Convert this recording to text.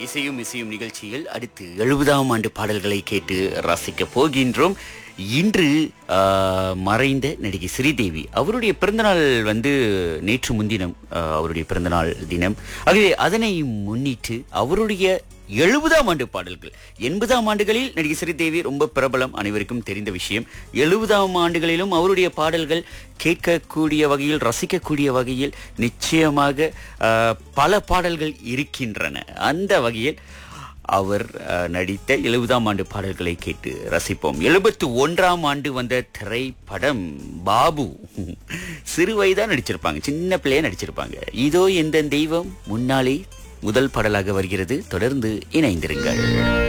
இசையும் இசையும் நிகழ்ச்சியில் அடுத்து 70ஆம் ஆண்டு பாடல்களை கேட்டு ரசிக்க போகின்றோம். இன்று மறைந்த நடிகை ஸ்ரீதேவி அவருடைய பிறந்தநாள் நேற்று முன்தினம் அவருடைய பிறந்தநாள் தினம். ஆகவே அதனை முன்னிட்டு அவருடைய 70ஆம் ஆண்டு பாடல்கள். 80ஆம் ஆண்டுகளில் நடிகை ஸ்ரீதேவி ரொம்ப பிரபலம், அனைவருக்கும் தெரிந்த விஷயம். 70ஆம் ஆண்டுகளிலும் அவருடைய பாடல்கள் கேட்கக்கூடிய வகையில், ரசிக்கக்கூடிய வகையில் நிச்சயமாக பல பாடல்கள் இருக்கின்றன. அந்த வகையில் அவர் நடித்த 70ஆம் ஆண்டு பாடல்களை கேட்டு ரசிப்போம். 71ஆம் ஆண்டு வந்த திரைப்படம் பாபு. சிறு வயதா நடிச்சிருப்பாங்க, சின்ன பிள்ளையா நடிச்சிருப்பாங்க. இதோ எந்த தெய்வம் முன்னாலே முதல் பாடலாக வருகிறது. தொடர்ந்து இணைந்திருங்கள்.